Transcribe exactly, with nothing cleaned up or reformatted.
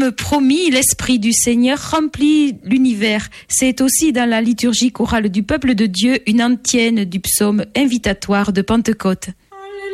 Comme promis, l'Esprit du Seigneur remplit l'univers. C'est aussi dans la liturgie chorale du peuple de Dieu une antienne du psaume invitatoire de Pentecôte.